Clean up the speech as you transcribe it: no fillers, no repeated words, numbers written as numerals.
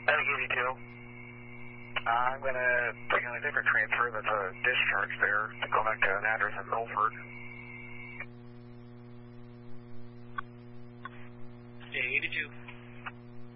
That'll give you two. I'm going to take on a different transfer that's a discharge there to go back to an address in Milford.